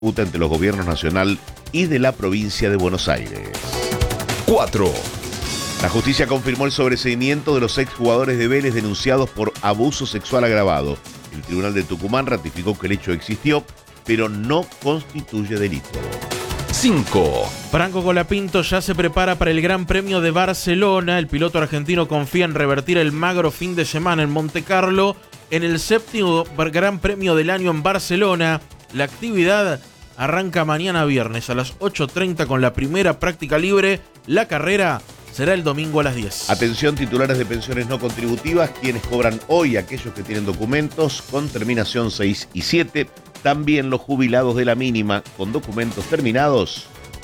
disputa entre los gobiernos nacional y de la provincia de Buenos Aires. 4. La justicia confirmó el sobreseimiento de los exjugadores de Vélez denunciados por abuso sexual agravado. El Tribunal de Tucumán ratificó que el hecho existió, pero no constituye delito. 5. Franco Colapinto ya se prepara para el Gran Premio de Barcelona. El piloto argentino confía en revertir el magro fin de semana en Montecarlo en el 7º Gran Premio del año en Barcelona. La actividad arranca mañana viernes a las 8:30 con la primera práctica libre. La carrera será el domingo a las 10. Atención, titulares de pensiones no contributivas, quienes cobran hoy, aquellos que tienen documentos con terminación 6 y 7, también los jubilados de la mínima con documentos terminados